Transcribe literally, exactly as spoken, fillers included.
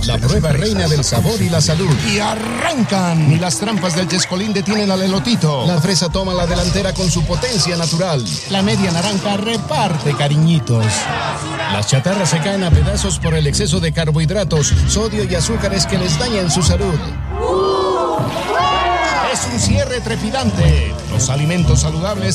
La prueba reina del sabor y la salud. Y arrancan. Ni las trampas del Chescolín detienen al elotito. La fresa toma la delantera con su potencia natural. La media naranja reparte cariñitos. Las chatarras se caen a pedazos por el exceso de carbohidratos, sodio y azúcares que les dañan su salud. Es un cierre trepidante. Los alimentos saludables